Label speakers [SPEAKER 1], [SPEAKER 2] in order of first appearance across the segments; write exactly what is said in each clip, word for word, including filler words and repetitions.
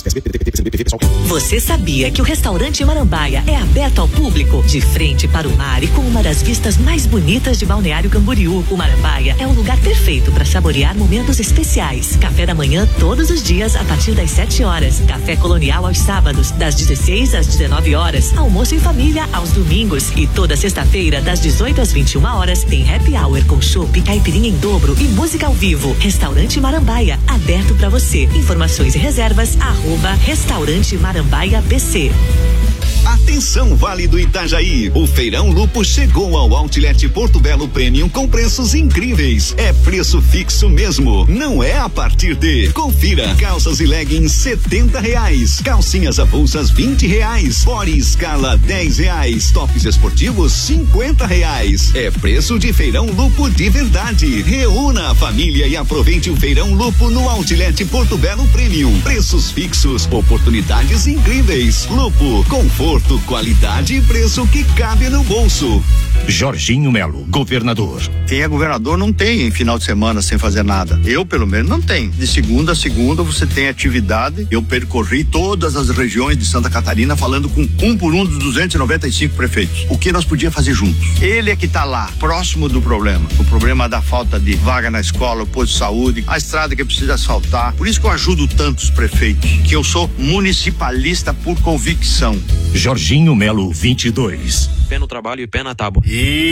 [SPEAKER 1] Você sabia que o restaurante Marambaia é aberto ao público? De frente para o mar e com uma das vistas mais bonitas de Balneário Camboriú, o Marambaia é o lugar perfeito para saborear momentos especiais. Café da manhã todos os dias a partir das sete horas. Café colonial aos sábados, das dezesseis às dezenove horas. Almoço em família aos domingos. E toda sexta-feira, das dezoito às vinte e uma horas, tem happy hour com chopp, caipirinha em dobro e música ao vivo. Restaurante Marambaia, aberto para você. Informações e reservas, arroba Restaurante Marambaia B C.
[SPEAKER 2] Atenção, Vale do Itajaí, o Feirão Lupo chegou ao Outlet Porto Belo Premium com preços incríveis. É preço fixo mesmo, não é a partir de. Confira, calças e leggings setenta reais, calcinhas avulsas vinte reais, Body Scala dez reais, tops esportivos cinquenta reais. É preço de Feirão Lupo de verdade. Reúna a família e aproveite o Feirão Lupo no Outlet Porto Belo Premium. Preços fixos, oportunidades incríveis. Lupo, conforto, qualidade e preço que cabe no bolso.
[SPEAKER 3] Jorginho Melo, governador.
[SPEAKER 4] Quem é governador não tem final de semana sem fazer nada. Eu, pelo menos, não tenho. De segunda a segunda você tem atividade. Eu percorri todas as regiões de Santa Catarina falando com um por um dos duzentos e noventa e cinco prefeitos. O que nós podíamos fazer juntos? Ele é que está lá, próximo do problema. O problema da falta de vaga na escola, o posto de saúde, a estrada que precisa asfaltar. Por isso que eu ajudo tantos prefeitos, que eu sou municipalista por convicção.
[SPEAKER 3] Jorginho Melo, vinte e dois.
[SPEAKER 5] Pé no trabalho e pé na tábua.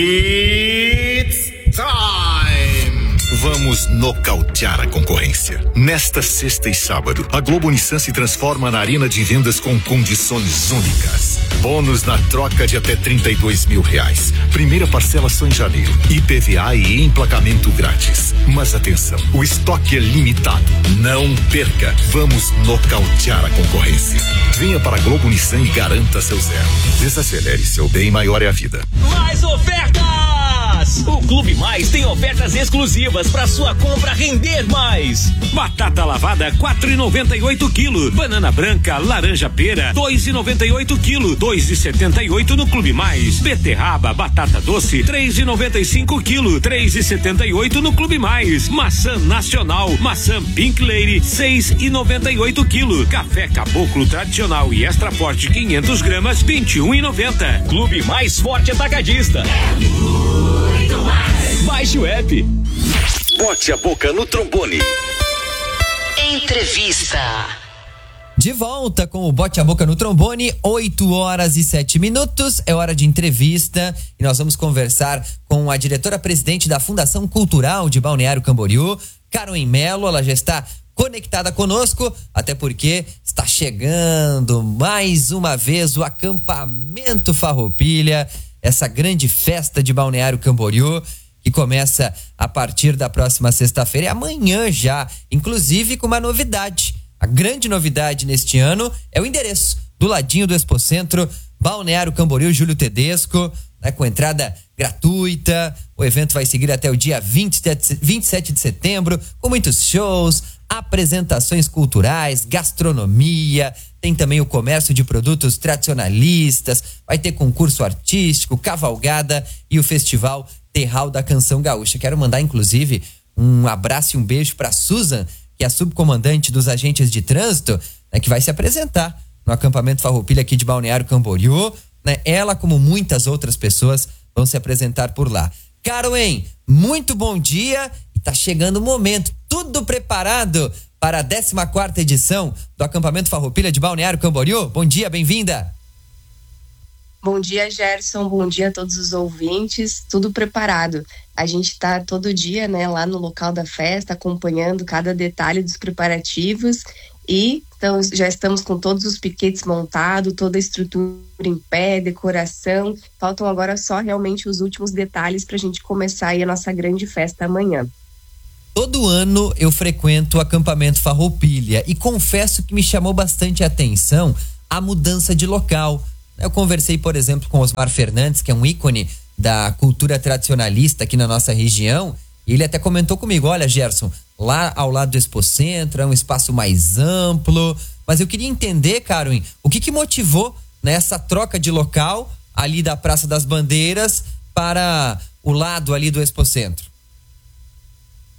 [SPEAKER 6] It's time!
[SPEAKER 3] Vamos nocautear a concorrência. Nesta sexta e sábado, a Globo Nissan se transforma na arena de vendas com condições únicas. Bônus na troca de até trinta e dois mil reais. Primeira parcela só em janeiro. I P V A e emplacamento grátis. Mas atenção, o estoque é limitado. Não perca. Vamos nocautear a concorrência. Venha para a Globo Nissan e garanta seu zero. Desacelere, seu bem maior é a vida.
[SPEAKER 7] Mais ofertas! O Clube Mais tem ofertas exclusivas para sua compra render mais.
[SPEAKER 8] Batata lavada quatro e noventa e oito quilo. Banana branca, laranja pera dois e noventa e oito quilo. dois e setenta e oito no Clube Mais. Beterraba, batata doce três e noventa e cinco quilo. três e setenta e oito no Clube Mais. Maçã nacional, maçã Pink Lady seis e noventa e oito quilo. Café Caboclo tradicional e extra forte quinhentos gramas vinte e um e noventa.
[SPEAKER 7] Clube Mais Forte Atacadista.
[SPEAKER 9] Muito mais.
[SPEAKER 7] Baixe o app.
[SPEAKER 2] Bote a boca no trombone.
[SPEAKER 1] Entrevista.
[SPEAKER 10] De volta com o Bote a Boca no Trombone, oito horas e sete minutos, é hora de entrevista e nós vamos conversar com a diretora-presidente da Fundação Cultural de Balneário Camboriú, Caroline Melo. Ela já está conectada conosco, até porque está chegando mais uma vez o acampamento Farroupilha, essa grande festa de Balneário Camboriú, que começa a partir da próxima sexta-feira e amanhã já, inclusive com uma novidade. A grande novidade neste ano é o endereço, do ladinho do Expocentro, Balneário Camboriú, Júlio Tedesco, né, com entrada gratuita. O evento vai seguir até o dia vinte, vinte e sete de setembro, com muitos shows, apresentações culturais, gastronomia, tem também o comércio de produtos tradicionalistas, vai ter concurso artístico, cavalgada e o festival Terral da Canção Gaúcha. Quero mandar, inclusive, um abraço e um beijo para Susan, que é a subcomandante dos agentes de trânsito, né, que vai se apresentar no acampamento Farroupilha aqui de Balneário Camboriú, né? Ela, como muitas outras pessoas, vão se apresentar por lá. Caroline, muito bom dia, e tá chegando o momento, tudo preparado para a décima quarta edição do acampamento Farroupilha de Balneário Camboriú. Bom dia, bem-vinda.
[SPEAKER 11] Bom dia, Gerson, bom dia a todos os ouvintes, tudo preparado. A gente está todo dia, né, lá no local da festa, acompanhando cada detalhe dos preparativos e então, já estamos com todos os piquetes montados, toda a estrutura em pé, decoração. Faltam agora só realmente os últimos detalhes para a gente começar aí a nossa grande festa amanhã.
[SPEAKER 10] Todo ano eu frequento o acampamento Farroupilha e confesso que me chamou bastante a atenção a mudança de local. Eu conversei, por exemplo, com Osmar Fernandes, que é um ícone da cultura tradicionalista aqui na nossa região, e ele até comentou comigo, olha, Gerson, lá ao lado do Expocentro é um espaço mais amplo, mas eu queria entender, Caroline, o que que motivou nessa troca de local ali da Praça das Bandeiras para o lado ali do Expocentro?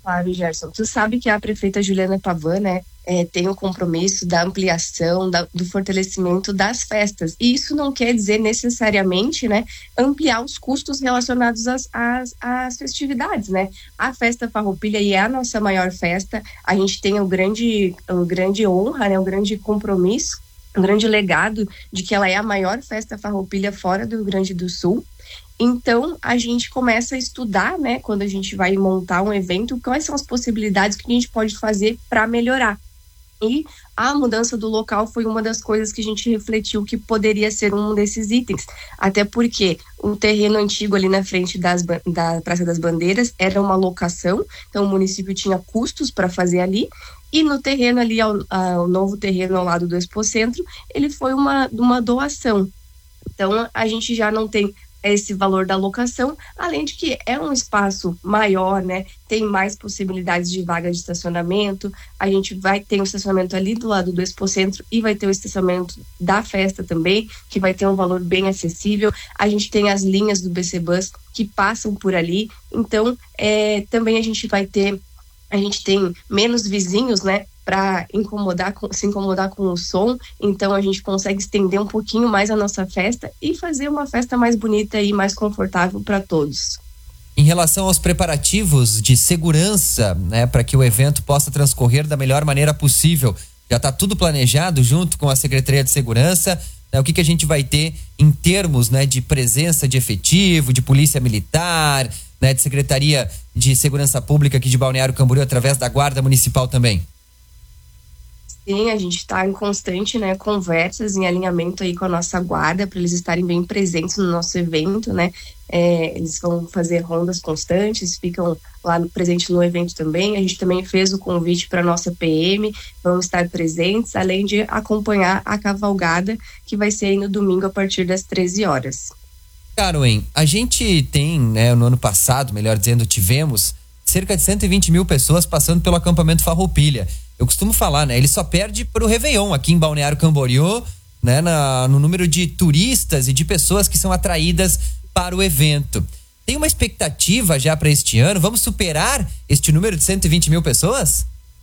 [SPEAKER 11] Claro, Gerson. Tu sabe que a prefeita Juliana Pavan, né, é, tem o compromisso da ampliação, da, do fortalecimento das festas. E isso não quer dizer necessariamente, né, ampliar os custos relacionados às, às, às festividades, né? A festa Farroupilha é a nossa maior festa. A gente tem o grande, o grande honra, né, o grande compromisso, um grande legado de que ela é a maior festa Farroupilha fora do Rio Grande do Sul. Então, a gente começa a estudar, né, quando a gente vai montar um evento, quais são as possibilidades que a gente pode fazer para melhorar. E a mudança do local foi uma das coisas que a gente refletiu que poderia ser um desses itens. Até porque o terreno antigo ali na frente das, da Praça das Bandeiras era uma locação, então o município tinha custos para fazer ali. E no terreno ali, ao, ao novo terreno ao lado do Expocentro, ele foi uma, uma doação. Então, a gente já não tem esse valor da locação, além de que é um espaço maior, né? Tem mais possibilidades de vaga de estacionamento. A gente vai ter um estacionamento ali do lado do Expocentro e vai ter o estacionamento da festa também, que vai ter um valor bem acessível. A gente tem as linhas do B C Bus que passam por ali. Então, é, também a gente vai ter, a gente tem menos vizinhos, né? Para incomodar, se incomodar com o som, então a gente consegue estender um pouquinho mais a nossa festa e fazer uma festa mais bonita e mais confortável para todos.
[SPEAKER 10] Em relação aos preparativos de segurança, né, para que o evento possa transcorrer da melhor maneira possível, já está tudo planejado junto com a Secretaria de Segurança, né, o que, que a gente vai ter em termos, né, de presença de efetivo, de polícia militar, né, de Secretaria de Segurança Pública aqui de Balneário Camboriú através da Guarda Municipal também?
[SPEAKER 11] Sim, a gente está em constante, né, conversas, em alinhamento aí com a nossa guarda, para eles estarem bem presentes no nosso evento, né? É, eles vão fazer rondas constantes, ficam lá no, presente no evento também. A gente também fez o convite para a nossa P M, vão estar presentes, além de acompanhar a cavalgada, que vai ser aí no domingo a partir das treze horas.
[SPEAKER 10] Carmen, a gente tem, né, no ano passado, melhor dizendo, tivemos cerca de cento e vinte mil pessoas passando pelo acampamento Farroupilha. Eu costumo falar, né? Ele só perde pro Réveillon aqui em Balneário Camboriú, né? Na, no número de turistas e de pessoas que são atraídas para o evento. Tem uma expectativa já para este ano? Vamos superar este número de cento e vinte mil pessoas?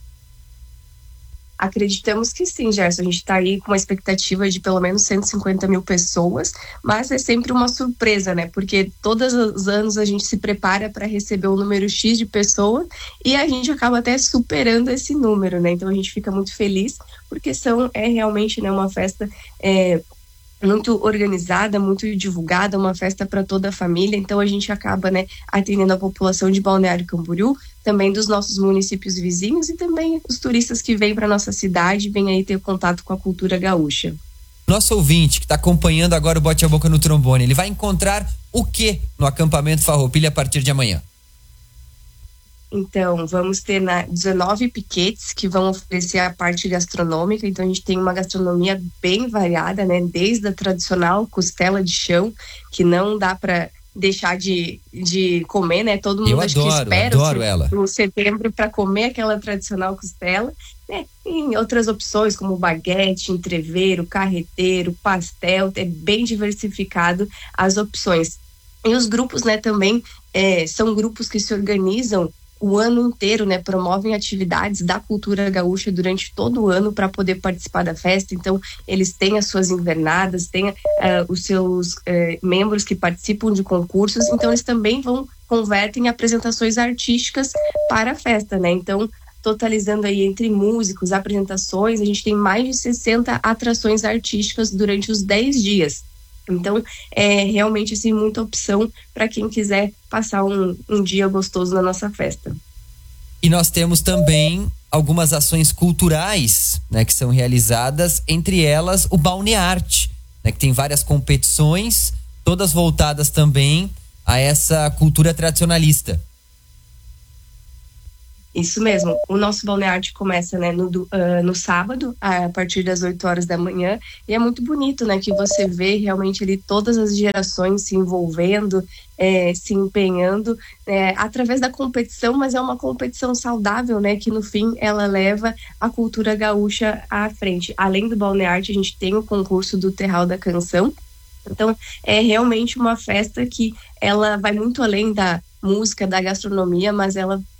[SPEAKER 11] Acreditamos que sim, Gerson. A gente está aí com uma expectativa de pelo menos cento e cinquenta mil pessoas, mas é sempre uma surpresa, né? Porque todos os anos a gente se prepara para receber um número X de pessoas e a gente acaba até superando esse número, né? Então a gente fica muito feliz porque são, é realmente, né, uma festa é, muito organizada, muito divulgada, uma festa para toda a família. Então a gente acaba, né, atendendo a população de Balneário Camboriú, também dos nossos municípios vizinhos e também os turistas que vêm para nossa cidade, vêm aí ter contato com a cultura gaúcha.
[SPEAKER 10] Nosso ouvinte que está acompanhando agora o Bote a Boca no Trombone, ele vai encontrar o que no acampamento Farroupilha a partir de amanhã?
[SPEAKER 11] Então, vamos ter na, dezenove piquetes que vão oferecer a parte gastronômica. Então, a gente tem uma gastronomia bem variada, né? Desde a tradicional costela de chão, que não dá para deixar de, de comer, né? Todo mundo
[SPEAKER 10] Eu
[SPEAKER 11] acho
[SPEAKER 10] adoro,
[SPEAKER 11] que espera
[SPEAKER 10] adoro
[SPEAKER 11] o,
[SPEAKER 10] ela.
[SPEAKER 11] o setembro para comer aquela tradicional costela, né? Em outras opções como baguete, entreveiro, carreteiro, pastel, é bem diversificado as opções. E os grupos, né, também é, são grupos que se organizam o ano inteiro, né, promovem atividades da cultura gaúcha durante todo o ano para poder participar da festa. Então, eles têm as suas invernadas, têm uh, os seus uh, membros que participam de concursos, então eles também vão, convertem apresentações artísticas para a festa, né? Então, totalizando aí entre músicos, apresentações, a gente tem mais de sessenta atrações artísticas durante os dez dias. Então, é realmente assim, muita opção para quem quiser passar um, um dia gostoso na nossa festa.
[SPEAKER 10] E nós temos também algumas ações culturais, né, que são realizadas, entre elas o Balnearte, né, que tem várias competições, todas voltadas também a essa cultura tradicionalista.
[SPEAKER 11] Isso mesmo, o nosso Balnearte começa, né, no, uh, no sábado, a partir das oito horas da manhã, e é muito bonito, né, que você vê realmente ali todas as gerações se envolvendo, é, se empenhando, é, através da competição, mas é uma competição saudável, né, que no fim ela leva a cultura gaúcha à frente. Além do Balnearte, a gente tem o concurso do Terral da Canção, então é realmente uma festa que ela vai muito além da música, da gastronomia, mas ela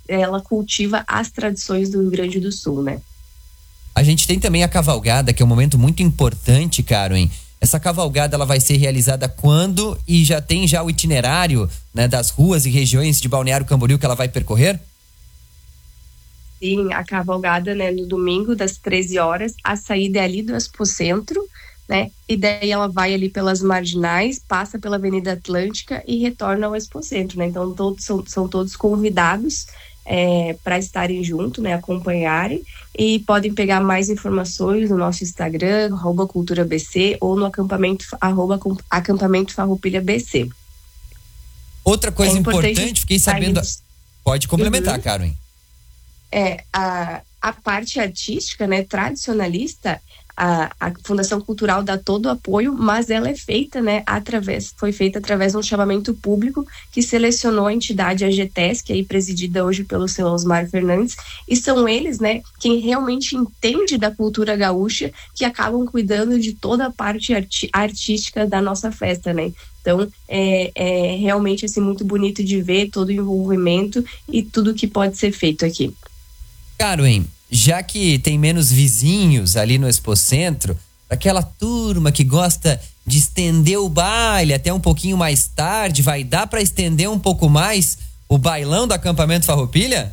[SPEAKER 11] ela cultiva as tradições do Rio Grande do Sul, né?
[SPEAKER 10] A gente tem também a cavalgada, que é um momento muito importante, Karen. Essa cavalgada ela vai ser realizada quando e já tem já o itinerário, né, das ruas e regiões de Balneário Camboriú que ela vai percorrer?
[SPEAKER 11] Sim, a cavalgada, né, no domingo das treze horas, a saída é ali do Expocentro, né, e daí ela vai ali pelas marginais, passa pela Avenida Atlântica e retorna ao Expocentro, né, então todos são, são todos convidados é, para estarem junto, né, acompanharem, e podem pegar mais informações no nosso Instagram, arroba Cultura B C, ou no acampamento, arroba acampamento Farroupilha B C.
[SPEAKER 10] Outra coisa é importante, importante, fiquei sabendo...
[SPEAKER 11] Sair...
[SPEAKER 10] Pode complementar,
[SPEAKER 11] uhum.
[SPEAKER 10] Karen.
[SPEAKER 11] É, a, a parte artística, né, tradicionalista, a, a Fundação Cultural dá todo o apoio, mas ela é feita, né, através, foi feita através de um chamamento público que selecionou a entidade A G T E S, que é aí presidida hoje pelo seu Osmar Fernandes, e são eles, né, quem realmente entende da cultura gaúcha, que acabam cuidando de toda a parte arti- artística da nossa festa, né. Então, é, é realmente, assim, muito bonito de ver todo o envolvimento e tudo que pode ser feito aqui.
[SPEAKER 10] Karen, já que tem menos vizinhos ali no Expocentro, aquela turma que gosta de estender o baile até um pouquinho mais tarde, vai dar para estender um pouco mais o bailão do acampamento Farroupilha?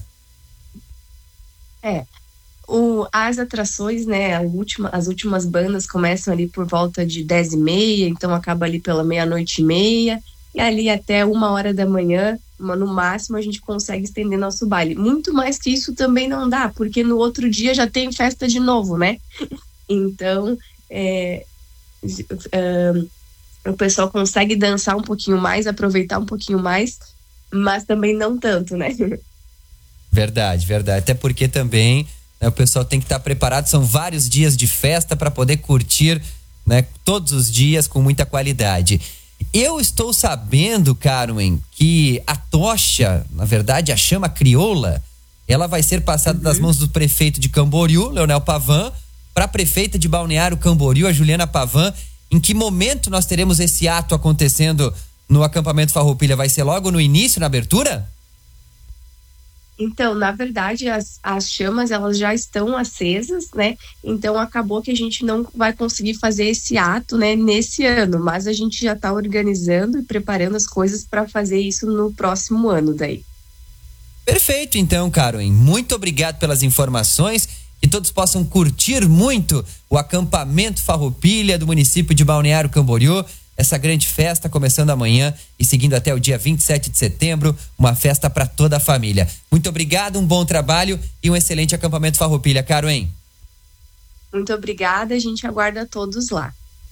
[SPEAKER 11] É, o, as atrações, né, a última, as últimas bandas começam ali por volta de dez e meia, então acaba ali pela meia-noite e meia, e ali até uma hora da manhã, no máximo a gente consegue estender nosso baile. Muito mais que isso também não dá, porque no outro dia já tem festa de novo, né? Então, é, é, o pessoal consegue dançar um pouquinho mais, aproveitar um pouquinho mais, mas também não tanto, né?
[SPEAKER 10] Verdade, verdade. Até porque também, né, o pessoal tem que estar preparado, são vários dias de festa para poder curtir, né, todos os dias com muita qualidade. Eu estou sabendo, Karen, que a tocha, na verdade a chama crioula, ela vai ser passada uhum. das mãos do prefeito de Camboriú, Leonel Pavan, para a prefeita de Balneário Camboriú, a Juliana Pavan. Em que momento nós teremos esse ato acontecendo no acampamento Farroupilha? Vai ser logo no início, na abertura?
[SPEAKER 11] Então, na verdade, as, as chamas, elas já estão acesas, né? Então, acabou que a gente não vai conseguir fazer esse ato, né, nesse ano, mas a gente já está organizando e preparando as coisas para fazer isso no próximo ano daí.
[SPEAKER 10] Perfeito, então, Karen. Muito obrigado pelas informações. Que todos possam curtir muito o acampamento Farroupilha do município de Balneário Camboriú. Essa grande festa começando amanhã e seguindo até o dia vinte e sete de setembro, uma festa para toda a família. Muito obrigado, um bom trabalho e um excelente acampamento Farroupilha, Karen.
[SPEAKER 11] Muito obrigada, a gente aguarda todos lá.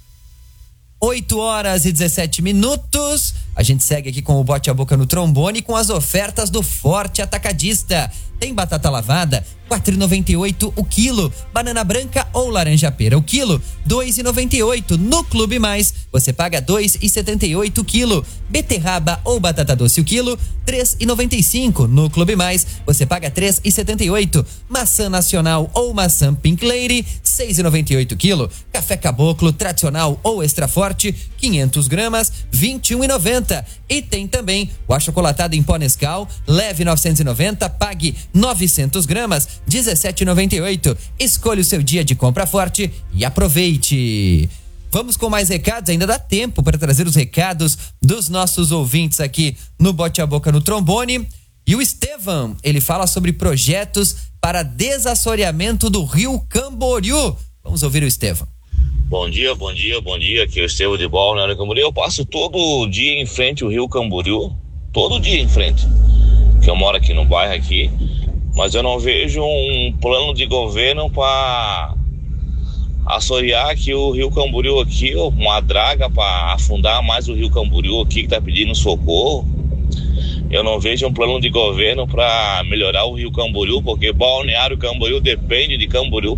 [SPEAKER 10] oito horas e dezessete minutos. A gente segue aqui com o Bote a Boca no Trombone com as ofertas do Forte Atacadista. Tem batata lavada, quatro reais e noventa e oito centavos o quilo. Banana branca ou laranja pera o quilo, dois reais e noventa e oito centavos. No Clube Mais, você paga dois reais e setenta e oito centavos o quilo. Beterraba ou batata doce o quilo, três reais e noventa e cinco centavos. No Clube Mais, você paga três reais e setenta e oito centavos. Maçã nacional ou maçã Pink Lady, seis reais e noventa e oito centavos o quilo. Café Caboclo tradicional ou extra forte, quinhentas gramas, vinte e um reais e noventa centavos. E tem também o achocolatado em pó Nescau, leve novecentos e noventa, pague novecentas gramas, dezessete reais e noventa e oito centavos. Escolha o seu dia de compra forte e aproveite. Vamos com mais recados, ainda dá tempo para trazer os recados dos nossos ouvintes aqui no Bote a Boca no Trombone. E o Estevam, ele fala sobre projetos para desassoreamento do Rio Camboriú. Vamos ouvir o Estevam.
[SPEAKER 5] Bom dia, bom dia, bom dia, aqui é o Estevam de Balneário Camboriú. Eu passo todo dia em frente ao Rio Camboriú, todo dia em frente, que eu moro aqui no bairro aqui, mas eu não vejo um plano de governo para assorear aqui o Rio Camboriú aqui, uma draga para afundar mais o Rio Camboriú aqui que tá pedindo socorro. Eu não vejo um plano de governo para melhorar o Rio Camboriú, porque Balneário Camboriú depende de Camboriú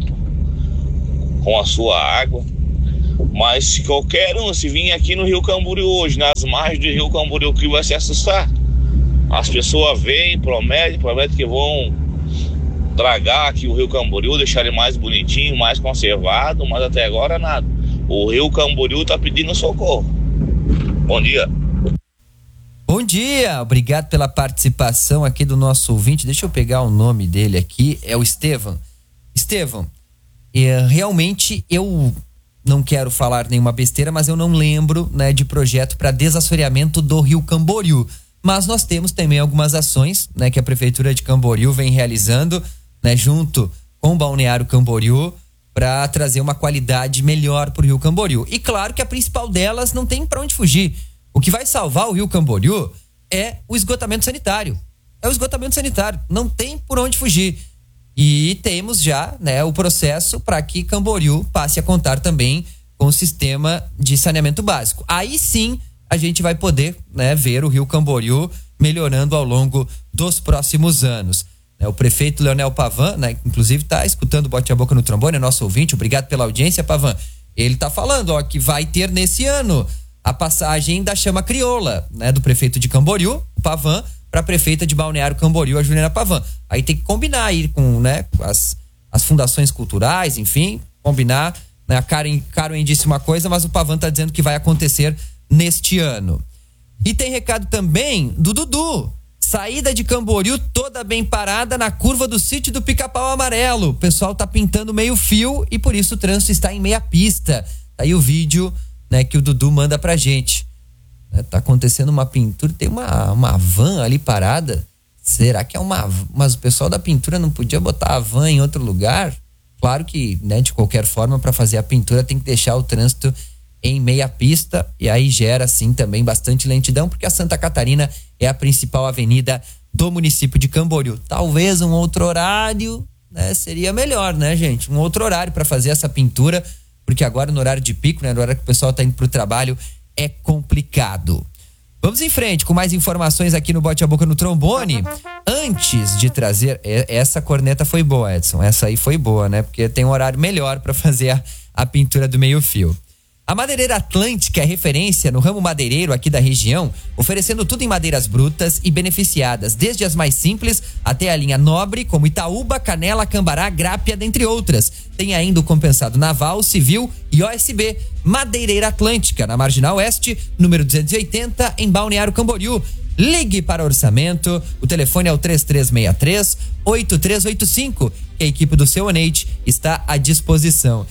[SPEAKER 5] com a sua água. Mas se qualquer um, se vir aqui no Rio Camboriú hoje, nas margens do Rio Camboriú, que vai se assustar. As pessoas vêm, prometem, prometem que vão dragar aqui o Rio Camboriú, deixar ele mais bonitinho, mais conservado, mas até agora nada. O Rio Camboriú tá pedindo socorro. Bom dia.
[SPEAKER 10] Bom dia, obrigado pela participação aqui do nosso ouvinte. Deixa eu pegar o nome dele aqui, é o Estevam. Estevam, é, realmente eu não quero falar nenhuma besteira, mas eu não lembro, né, de projeto para desassoreamento do Rio Camboriú. Mas nós temos também algumas ações, né, que a Prefeitura de Camboriú vem realizando, né, junto com o Balneário Camboriú, para trazer uma qualidade melhor para o Rio Camboriú. E claro que a principal delas não tem para onde fugir. O que vai salvar o Rio Camboriú é o esgotamento sanitário. É o esgotamento sanitário. Não tem por onde fugir. E temos já, né, o processo para que Camboriú passe a contar também com o sistema de saneamento básico. Aí sim a gente vai poder, né, ver o Rio Camboriú melhorando ao longo dos próximos anos. O prefeito Leonel Pavan, né, inclusive está escutando o Bote a Boca no Trombone, é nosso ouvinte, obrigado pela audiência, Pavan. Ele está falando, ó, que vai ter nesse ano a passagem da chama crioula, né, do prefeito de Camboriú, o Pavan, para a prefeita de Balneário Camboriú, a Juliana Pavan. Aí tem que combinar aí com, né, as, as fundações culturais, enfim, combinar, né? A Karen, Karen disse uma coisa, mas o Pavan está dizendo que vai acontecer neste ano. E tem recado também do Dudu. Saída de Camboriú toda bem parada na curva do sítio do Pica-Pau Amarelo. O pessoal tá pintando meio fio e por isso o trânsito está em meia pista. Tá aí o vídeo, né, que o Dudu manda pra gente. É, tá acontecendo uma pintura, tem uma, uma van ali parada. Será que é uma... Mas o pessoal da pintura não podia botar a van em outro lugar? Claro que, né, de qualquer forma, para fazer a pintura tem que deixar o trânsito em meia pista, e aí gera sim também bastante lentidão, porque a Santa Catarina é a principal avenida do município de Camboriú. Talvez um outro horário, né, seria melhor, né, gente? Um outro horário para fazer essa pintura, porque agora no horário de pico, né, no horário que o pessoal tá indo pro trabalho, é complicado. Vamos em frente com mais informações aqui no Bote a Boca no Trombone. Antes de trazer, essa corneta foi boa, Edson, essa aí foi boa, né? Porque tem um horário melhor para fazer a, a pintura do meio fio. A Madeireira Atlântica é referência no ramo madeireiro aqui da região, oferecendo tudo em madeiras brutas e beneficiadas, desde as mais simples até a linha nobre, como Itaúba, Canela, Cambará, Grápia, dentre outras. Tem ainda o compensado naval, civil e O S B. Madeireira Atlântica, na Marginal Oeste, número duzentos e oitenta, em Balneário Camboriú. Ligue para orçamento, o telefone é o três três seis três, oito três oito cinco, que a equipe do seu Onate está à disposição.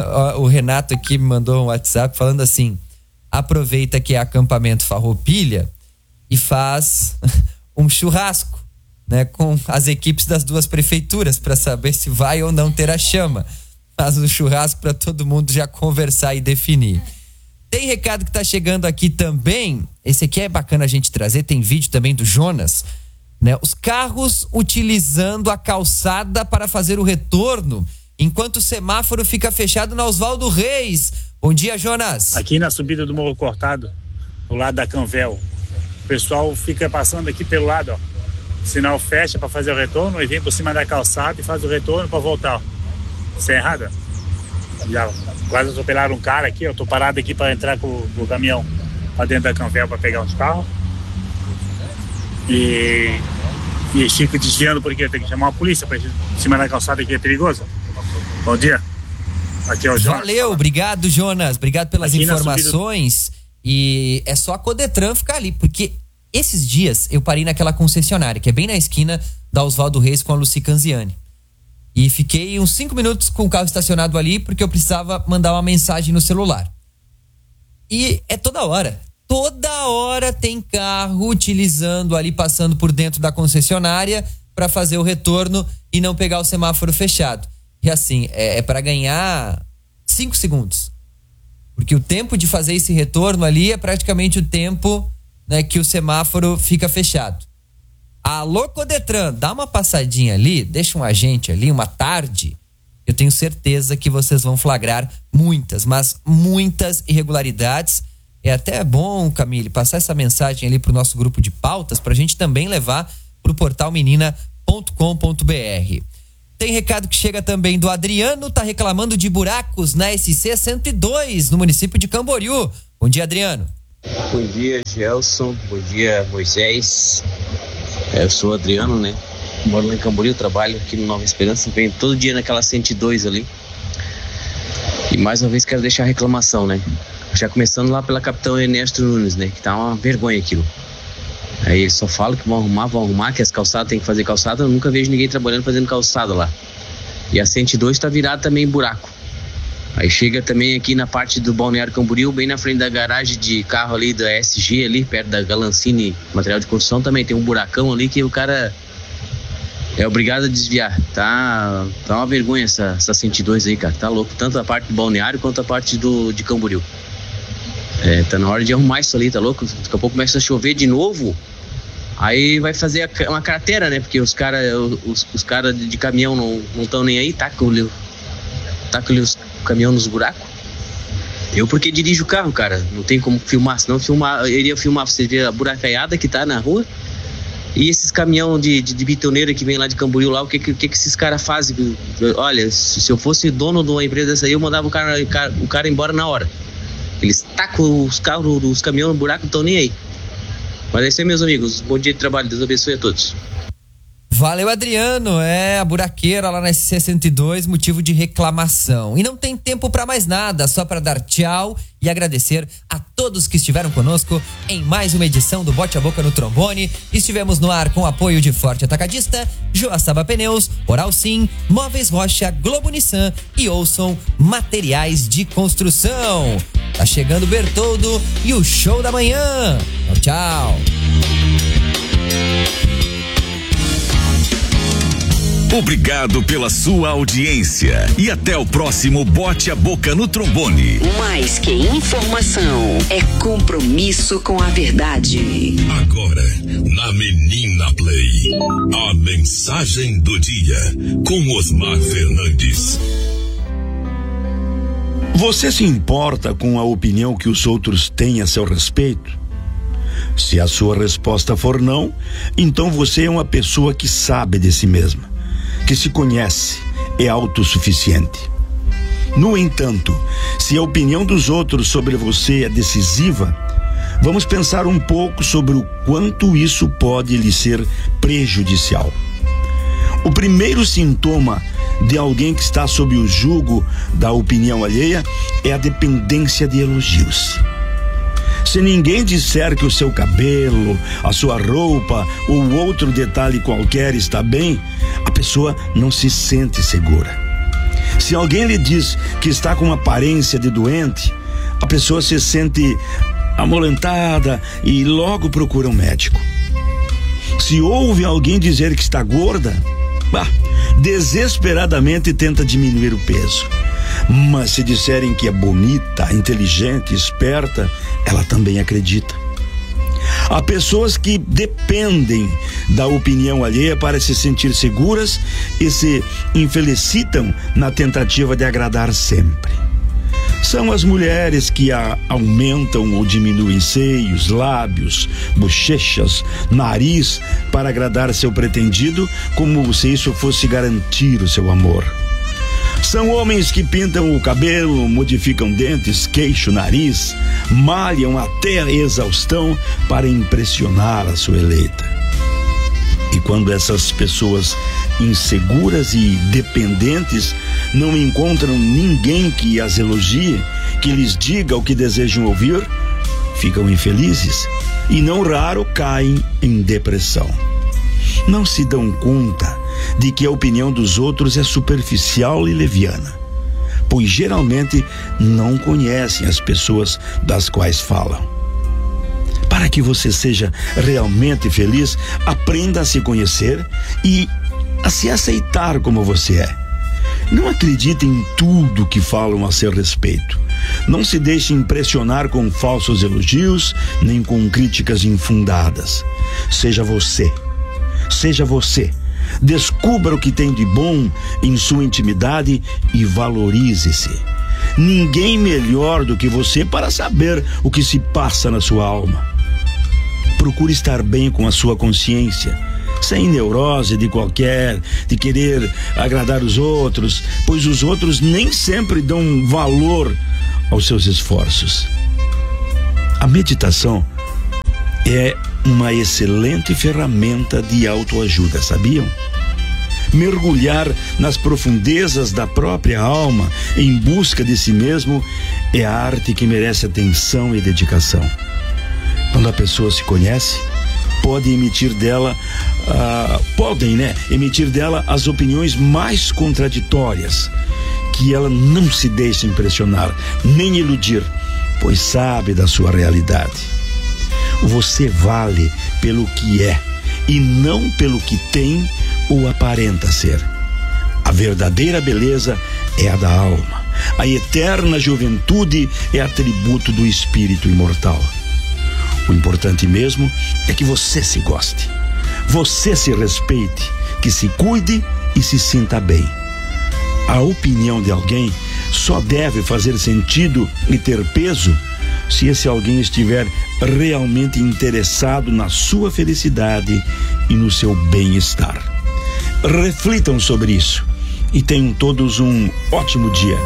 [SPEAKER 10] O Renato aqui me mandou um WhatsApp falando assim: aproveita que é acampamento Farroupilha e faz um churrasco, né, com as equipes das duas prefeituras para saber se vai ou não ter a chama. Faz um churrasco para todo mundo já conversar e definir. Tem recado que tá chegando aqui também. Esse aqui é bacana a gente trazer, tem vídeo também do Jonas, né? Os carros utilizando a calçada para fazer o retorno enquanto o semáforo fica fechado na Oswaldo Reis. Bom dia, Jonas.
[SPEAKER 12] Aqui na subida do Morro Cortado, do lado da Canvel, o pessoal fica passando aqui pelo lado, ó. O sinal fecha para fazer o retorno e vem por cima da calçada e faz o retorno para voltar, ó. Isso é errado? Já quase atropelaram um cara aqui, eu tô parado aqui para entrar com, com o caminhão para dentro da Canvel para pegar uns carros. E, e fica desviando porque tem que chamar a polícia para ir em cima da calçada, aqui é perigoso. Bom dia. Aqui é o Jonas.
[SPEAKER 10] Valeu, obrigado, Jonas. Obrigado pelas aqui informações. E é só a Codetran ficar ali, porque esses dias eu parei naquela concessionária, que é bem na esquina da Oswaldo Reis com a Lucy Canziani. E fiquei uns cinco minutos com o carro estacionado ali, porque eu precisava mandar uma mensagem no celular. E é toda hora. Toda hora tem carro utilizando ali, passando por dentro da concessionária para fazer o retorno e não pegar o semáforo fechado. E assim, é, é para ganhar cinco segundos. Porque o tempo de fazer esse retorno ali é praticamente o tempo, né, que o semáforo fica fechado. Alô, Codetran, dá uma passadinha ali, deixa um agente ali, uma tarde. Eu tenho certeza que vocês vão flagrar muitas, mas muitas irregularidades. É até bom, Camille, passar essa mensagem ali pro nosso grupo de pautas, pra gente também levar pro portal menina ponto com ponto b r. Tem recado que chega também do Adriano, tá reclamando de buracos na S C cento e dois, no município de Camboriú. Bom dia, Adriano.
[SPEAKER 13] Bom dia, Gelson. Bom dia, Moisés. Eu sou o Adriano, né? Moro lá em Camboriú, trabalho aqui no Nova Esperança, venho todo dia naquela cento e dois ali. E mais uma vez quero deixar a reclamação, né? Já começando lá pela capitão Ernesto Nunes, né? Que tá uma vergonha aquilo. Aí eles só falam que vão arrumar, vão arrumar, que as calçadas tem que fazer calçada. Eu nunca vejo ninguém trabalhando fazendo calçada lá. E a cento e dois tá virada também em buraco. Aí chega também aqui na parte do Balneário Camboriú, bem na frente da garagem de carro ali da S G ali, perto da Galancini Material de Construção, também tem um buracão ali que o cara é obrigado a desviar. Tá, tá uma vergonha essa, essa cento e dois aí, cara. Tá louco, tanto a parte do Balneário quanto a parte do, de Camboriú. É, tá na hora de arrumar isso ali, tá louco? Daqui a pouco começa a chover de novo. Aí vai fazer a, uma cratera, né? Porque os caras os, os cara de caminhão não estão nem aí, tacam o taca os caminhão nos buracos. Eu porque dirijo o carro, cara, não tem como filmar, senão filmar, eu iria filmar pra você ver a buracaiada que tá na rua. E esses caminhão de, de, de bitoneira que vem lá de Camboriú lá, o que que, que, que esses caras fazem? Olha, se eu fosse dono de uma empresa dessa aí, eu mandava o cara, o cara, o cara embora na hora. Eles tacam os carros, os caminhões no buraco, não estão nem aí. Mas é isso aí, meus amigos. Bom dia de trabalho. Deus abençoe a todos.
[SPEAKER 10] Valeu, Adriano. É a buraqueira lá na S C cento e dois, motivo de reclamação. E não tem tempo para mais nada, só para dar tchau e agradecer a todos que estiveram conosco em mais uma edição do Bote a Boca no Trombone. Estivemos no ar com o apoio de Forte Atacadista, Joaçaba Pneus, Oral Sim, Móveis Rocha, Globo Nissan e Ouçam Materiais de Construção. Tá chegando o Bertoldo e o show da manhã. Tchau, tchau.
[SPEAKER 2] Obrigado pela sua audiência e até o próximo Bote a Boca no Trombone.
[SPEAKER 14] Mais que informação, é compromisso com a verdade.
[SPEAKER 2] Agora, na Menina Play, a mensagem do dia com Osmar Fernandes.
[SPEAKER 15] Você se importa com a opinião que os outros têm a seu respeito? Se a sua resposta for não, então você é uma pessoa que sabe de si mesma, que se conhece, é autossuficiente. No entanto, se a opinião dos outros sobre você é decisiva, vamos pensar um pouco sobre o quanto isso pode lhe ser prejudicial. O primeiro sintoma de alguém que está sob o jugo da opinião alheia é a dependência de elogios. Se ninguém disser que o seu cabelo, a sua roupa ou outro detalhe qualquer está bem, a pessoa não se sente segura. Se alguém lhe diz que está com uma aparência de doente, a pessoa se sente amolentada e logo procura um médico. Se ouve alguém dizer que está gorda, bah, desesperadamente tenta diminuir o peso. Mas se disserem que é bonita, inteligente, esperta, ela também acredita. Há pessoas que dependem da opinião alheia para se sentir seguras e se infelicitam na tentativa de agradar sempre. São as mulheres que a aumentam ou diminuem seios, lábios, bochechas, nariz para agradar seu pretendido, como se isso fosse garantir o seu amor. São homens que pintam o cabelo, modificam dentes, queixo, nariz, malham até a exaustão para impressionar a sua eleita. E quando essas pessoas inseguras e dependentes não encontram ninguém que as elogie, que lhes diga o que desejam ouvir, ficam infelizes e não raro caem em depressão. Não se dão conta de que a opinião dos outros é superficial e leviana, pois geralmente não conhecem as pessoas das quais falam. Para que você seja realmente feliz, aprenda a se conhecer e a se aceitar como você é. Não acredite em tudo que falam a seu respeito. Não se deixe impressionar com falsos elogios, nem com críticas infundadas. Seja você. Seja você. Descubra o que tem de bom em sua intimidade e valorize-se. Ninguém melhor do que você para saber o que se passa na sua alma. Procure estar bem com a sua consciência, sem neurose de qualquer, de querer agradar os outros, pois os outros nem sempre dão valor aos seus esforços. A meditação é uma excelente ferramenta de autoajuda, sabiam? Mergulhar nas profundezas da própria alma em busca de si mesmo é a arte que merece atenção e dedicação. Quando a pessoa se conhece, pode emitir dela, uh, podem, né, emitir dela as opiniões mais contraditórias, que ela não se deixa impressionar, nem iludir, pois sabe da sua realidade. Você vale pelo que é e não pelo que tem ou aparenta ser. A verdadeira beleza é a da alma. A eterna juventude é atributo do espírito imortal. O importante mesmo é que você se goste, você se respeite, que se cuide e se sinta bem. A opinião de alguém só deve fazer sentido e ter peso se esse alguém estiver realmente interessado na sua felicidade e no seu bem-estar. Reflitam sobre isso e tenham todos um ótimo dia.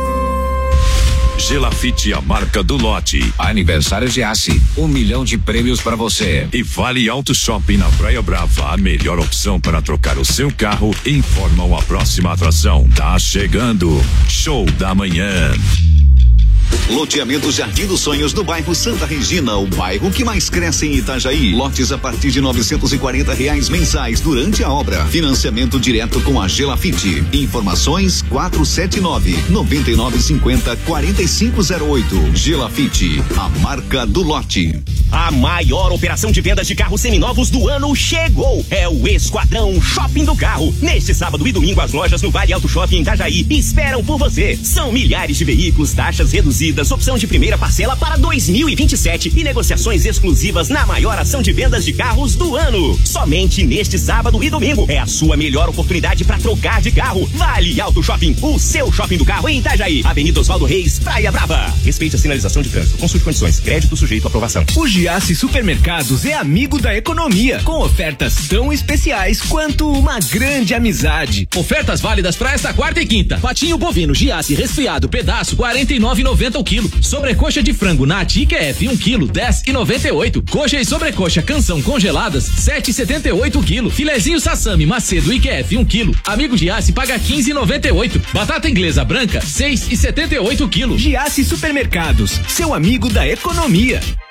[SPEAKER 16] Gelafite, a marca do lote. Aniversário Giasse, um milhão de prêmios para você. E Vale Auto Shopping na Praia Brava, a melhor opção para trocar o seu carro. Informam a próxima atração. Tá chegando. Show da manhã.
[SPEAKER 2] Loteamento Jardim dos Sonhos no bairro Santa Regina, o bairro que mais cresce em Itajaí. Lotes a partir de novecentos e quarenta reais mensais durante a obra. Financiamento direto com a Gelafite. Informações quatro sete nove, nove nove cinco zero, quatro cinco zero oito. Gelafite, a marca do lote.
[SPEAKER 7] A maior operação de vendas de carros seminovos do ano chegou. É o Esquadrão Shopping do Carro. Neste sábado e domingo, as lojas no Vale Auto Shopping em Itajaí esperam por você. São milhares de veículos, taxas reduzidas, opção de primeira parcela para dois mil e vinte e sete e negociações exclusivas na maior ação de vendas de carros do ano. Somente neste sábado e domingo é a sua melhor oportunidade para trocar de carro. Vale Auto Shopping, o seu shopping do carro em Itajaí. Avenida Oswaldo Reis, Praia Brava. Respeite a sinalização de trânsito. Consulte condições. Crédito sujeito à aprovação.
[SPEAKER 17] O Giasse Supermercados é amigo da economia, com ofertas tão especiais quanto uma grande amizade.
[SPEAKER 18] Ofertas válidas para esta quarta e quinta. Patinho bovino Giasse resfriado pedaço quarenta e nove reais e noventa centavos o quilo. Sobrecoxa de frango Nat I Q F um quilo dez reais e noventa e oito centavos. Coxa e sobrecoxa Canção congeladas sete reais e setenta e oito centavos o quilo. Filezinho Sassami Macedo I Q F um quilo. Amigo Giasse paga quinze reais e noventa e oito centavos. Batata inglesa branca seis reais e setenta e oito centavos o quilo.
[SPEAKER 17] Giasse Supermercados, seu amigo da economia.